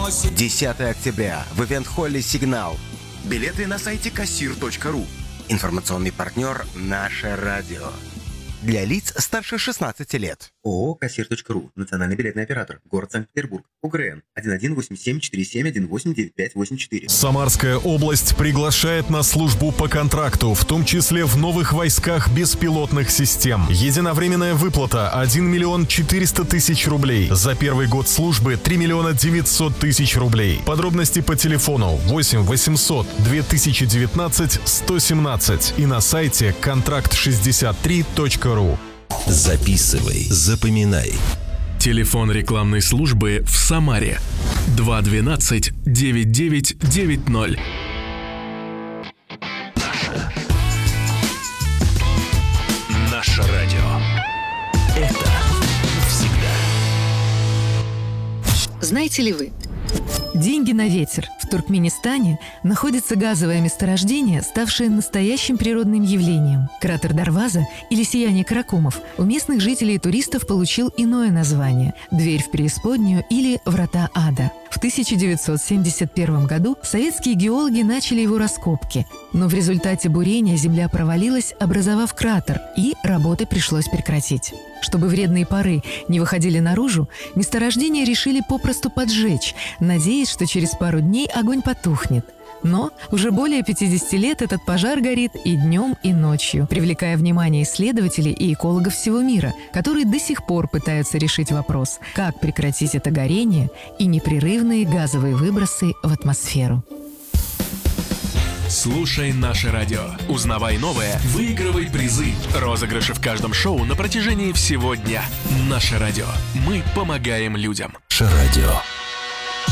10 октября в ивент-холле «Сигнал». Билеты на сайте kassir.ru. Информационный партнер «Наше радио». Для лиц старше 16 лет. ООО «Кассир.ру». Национальный билетный оператор. Город Санкт-Петербург. УГРН 118747189584. Самарская область приглашает на службу по контракту, в том числе в новых войсках беспилотных систем. Единовременная выплата 1 миллион 400 тысяч рублей. За первый год службы 3 миллиона 900 тысяч рублей. Подробности по телефону 8 800 2019 117 и на сайте контракт63.ру. Записывай, запоминай. Телефон рекламной службы в Самаре 212 9990. Наше радио. Это всегда. Знаете ли вы? Деньги на ветер. В Туркменистане находится газовое месторождение, ставшее настоящим природным явлением. Кратер Дарваза или сияние Каракумов у местных жителей и туристов получил иное название – «Дверь в преисподнюю» или «Врата ада». В 1971 году советские геологи начали его раскопки, но в результате бурения земля провалилась, образовав кратер, и работы пришлось прекратить. Чтобы вредные пары не выходили наружу, месторождение решили попросту поджечь, надеясь, что через пару дней огонь потухнет. Но уже более 50 лет этот пожар горит и днем, и ночью, привлекая внимание исследователей и экологов всего мира, которые до сих пор пытаются решить вопрос, как прекратить это горение и непрерывные газовые выбросы в атмосферу. Слушай наше радио. Узнавай новое, выигрывай призы. Розыгрыши в каждом шоу на протяжении всего дня. Наше радио. Мы помогаем людям. Наше радио.